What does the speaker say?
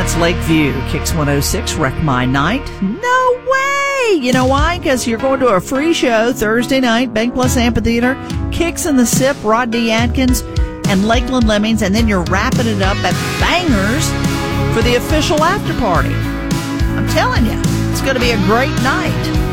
That's Lakeview. Kicks 106, Wreck My Night. No way! You know why? Because you're going to a free show Thursday night, Bank Plus Amphitheater, Kicks in the Sip, Rod D. Atkins, and Lakeland Lemmings, and then you're wrapping it up at Bangers for the official after party. I'm telling you, it's going to be a great night.